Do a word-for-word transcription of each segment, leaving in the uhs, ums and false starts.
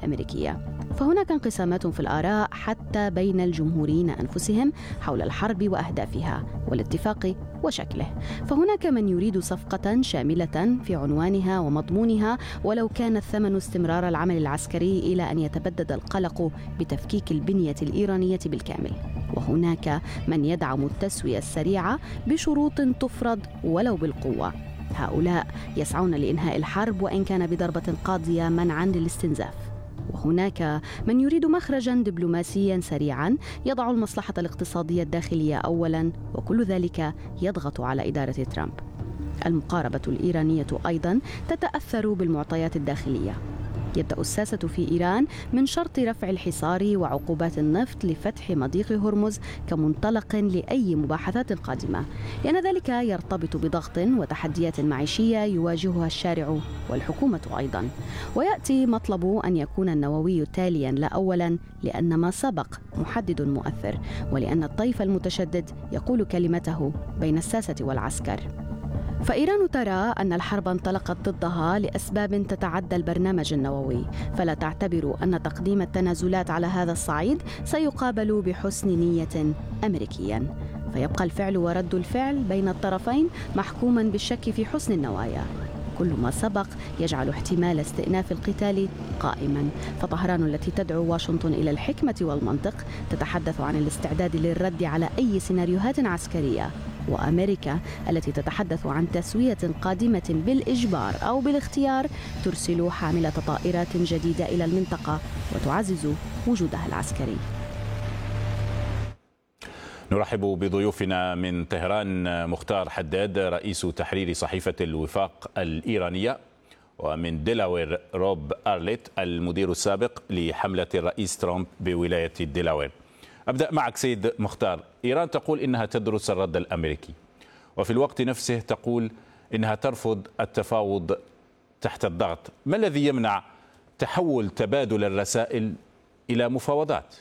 الأمريكية. فهناك انقسامات في الآراء حتى بين الجمهوريين أنفسهم حول الحرب وأهدافها والاتفاق وشكله. فهناك من يريد صفقة شاملة في عنوانها ومضمونها ولو كان الثمن استمرار العمل العسكري إلى أن يتبدد القلق بتفكيك البنية الإيرانية بالكامل. وهناك من يدعم التسوية السريعة بشروط تفرض ولو بالقوة. هؤلاء يسعون لإنهاء الحرب وإن كان بضربة قاضية منعا للاستنزاف. وهناك من يريد مخرجا دبلوماسيا سريعا يضع المصلحة الاقتصادية الداخلية أولا، وكل ذلك يضغط على إدارة ترامب. المقاربة الإيرانية أيضا تتأثر بالمعطيات الداخلية. يبدأ الساسة في إيران من شرط رفع الحصار وعقوبات النفط لفتح مضيق هرمز كمنطلق لأي مباحثات قادمة، لأن ذلك يرتبط بضغط وتحديات معيشية يواجهها الشارع والحكومة أيضا. ويأتي مطلب أن يكون النووي تاليا لا أولا، لأن ما سبق محدد مؤثر، ولأن الطيف المتشدد يقول كلمته بين الساسة والعسكر. فإيران ترى أن الحرب انطلقت ضدها لأسباب تتعدى البرنامج النووي، فلا تعتبر أن تقديم التنازلات على هذا الصعيد سيقابل بحسن نية أمريكيا. فيبقى الفعل ورد الفعل بين الطرفين محكوما بالشك في حسن النوايا. كل ما سبق يجعل احتمال استئناف القتال قائما. فطهران التي تدعو واشنطن إلى الحكمة والمنطق تتحدث عن الاستعداد للرد على أي سيناريوهات عسكرية، وأمريكا التي تتحدث عن تسوية قادمة بالإجبار أو بالاختيار ترسل حاملة طائرات جديدة إلى المنطقة وتعزز وجودها العسكري. نرحب بضيوفنا من طهران مختار حداد رئيس تحرير صحيفة الوفاق الإيرانية، ومن ديلاوير روب أرليت المدير السابق لحملة الرئيس ترامب بولاية ديلاوير. أبدأ معك سيد مختار. إيران تقول إنها تدرس الرد الأمريكي، وفي الوقت نفسه تقول إنها ترفض التفاوض تحت الضغط. ما الذي يمنع تحول تبادل الرسائل إلى مفاوضات؟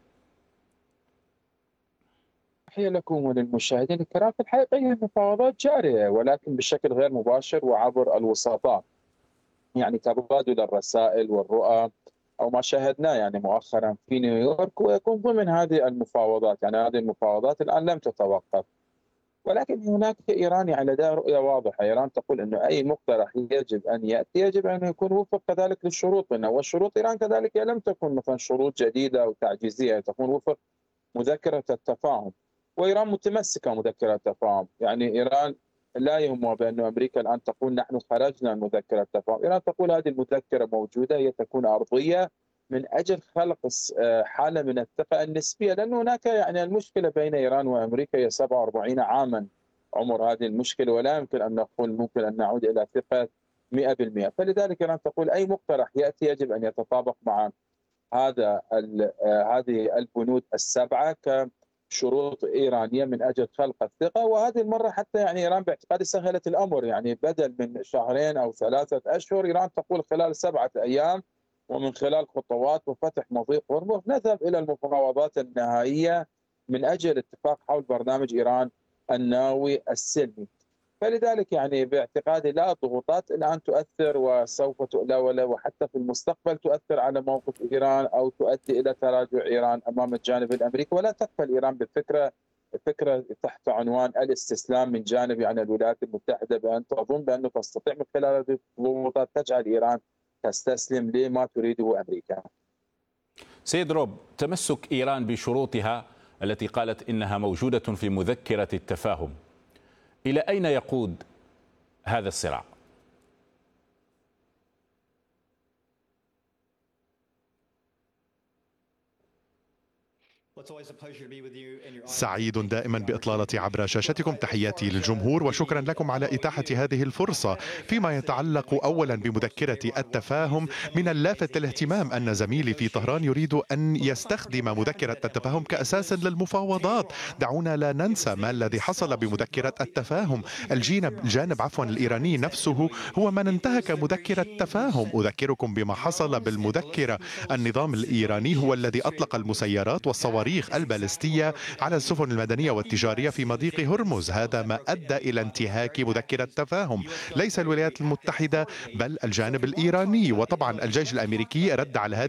تحية لكم وللمشاهدين الكرام. في الحقيقة هي المفاوضات جارية، ولكن بشكل غير مباشر وعبر الوسطاء، يعني تبادل الرسائل والرؤى أو ما شاهدناه يعني مؤخرا في نيويورك، ويكون ضمن هذه المفاوضات. يعني هذه المفاوضات الآن لم تتوقف، ولكن هناك إيران يعني لديها رؤية واضحة. إيران تقول أنه أي مقترح يجب أن يأتي يجب أن يكون وفق كذلك للشروط منه، والشروط إيران كذلك لم تكن مثلا شروط جديدة أو تعجيزية، تكون وفق مذكرة التفاهم. وإيران متمسكة مذكرة التفاهم. يعني إيران لا يهمها بأن أمريكا الآن تقول نحن خرجنا من مذكرة التفاهم. إيران تقول هذه المذكرة موجودة، هي تكون أرضية من أجل خلق حالة من الثقة النسبية، لأن هناك يعني المشكلة بين إيران وأمريكا هي سبعة وأربعين عاما عمر هذه المشكلة، ولا يمكن أن نقول ممكن أن نعود إلى ثقة مئة بالمئة. فلذلك إيران تقول أي مقترح يأتي يجب أن يتطابق مع هذا هذه البنود السبعة كشروط إيرانية من أجل خلق الثقة. وهذه المرة حتى يعني إيران باعتقادي سهلت الأمر، يعني بدل من شهرين أو ثلاثة أشهر إيران تقول خلال سبعة أيام ومن خلال خطوات وفتح مضيق هرمز نذهب إلى المفاوضات النهائية من أجل الاتفاق حول برنامج إيران النووي السلمي. فلذلك يعني باعتقادي لا الضغوطات الآن تؤثر وسوف تؤلى، وحتى في المستقبل تؤثر على موقف إيران أو تؤدي إلى تراجع إيران أمام الجانب الأمريكي. ولا تقبل إيران بالفكرة فكرة تحت عنوان الاستسلام من جانب يعني الولايات المتحدة، بأن تظن بأنه تستطيع من خلال هذه الضغوطات تجعل إيران تستسلم لما تريده أمريكا. سيد روب، تمسك إيران بشروطها التي قالت إنها موجودة في مذكرة التفاهم، إلى أين يقود هذا الصراع؟ سعيد دائما بإطلالة عبر شاشتكم. تحياتي للجمهور وشكرا لكم على إتاحة هذه الفرصة. فيما يتعلق أولا بمذكرة التفاهم، من اللافت للاهتمام أن زميلي في طهران يريد أن يستخدم مذكرة التفاهم كأساس للمفاوضات. دعونا لا ننسى ما الذي حصل بمذكرة التفاهم. الجانب الجانب عفوا الإيراني نفسه هو من انتهك مذكرة التفاهم. أذكركم بما حصل بالمذكرة. النظام الإيراني هو الذي أطلق المسيرات والصواريخ البالستية على السفن المدنية والتجارية في مضيق هرمز. هذا ما أدى إلى انتهاك مذكرة التفاهم، ليس الولايات المتحدة بل الجانب الإيراني. وطبعا الجيش الأمريكي رد على هذه